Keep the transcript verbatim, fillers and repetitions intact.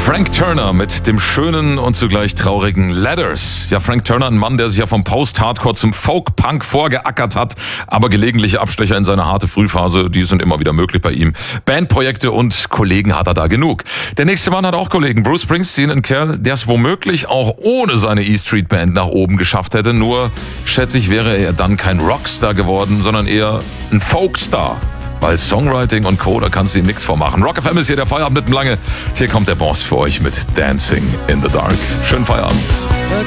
Frank Turner mit dem schönen und zugleich traurigen Letters. Ja, Frank Turner, ein Mann, der sich ja vom Post-Hardcore zum Folk-Punk vorgeackert hat, aber gelegentliche Abstecher in seine harte Frühphase, die sind immer wieder möglich bei ihm. Bandprojekte und Kollegen hat er da genug. Der nächste Mann hat auch Kollegen. Bruce Springsteen, ein Kerl, der es womöglich auch ohne seine E-Street Band nach oben geschafft hätte. Nur, schätze ich, wäre er dann kein Rockstar geworden, sondern eher ein Folkstar. Weil Songwriting und Co., da kannst du ihm nichts vormachen. Rock F M ist hier der Feierabend mit dem Lange. Hier kommt der Boss für euch mit Dancing in the Dark. Schönen Feierabend.